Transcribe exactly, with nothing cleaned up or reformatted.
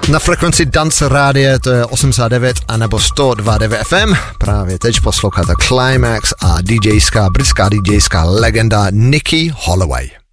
Na frekvenci Dance Rádia to je osmdesát devět a nebo sto dva devět F M. Právě teď posloucháte Climax a DJská, britská DJská legenda Nikki Holloway.